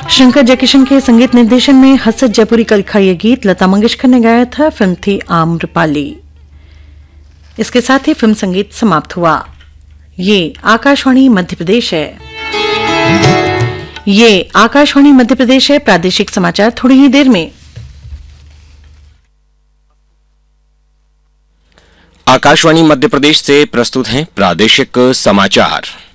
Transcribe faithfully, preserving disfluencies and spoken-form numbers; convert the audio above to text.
शंकर जयकिशन के संगीत निर्देशन में हसरत जयपुरी का लिखा यह गीत लता मंगेशकर ने गाया था। फिल्म थी आम्रपाली। इसके साथ ही फिल्म संगीत समाप्त हुआ। ये आकाशवाणी मध्य प्रदेश है। ये आकाशवाणी मध्य प्रदेश है। प्रादेशिक समाचार थोड़ी ही देर में। आकाशवाणी मध्य प्रदेश से प्रस्तुत हैं प्रादेशिक समाचार।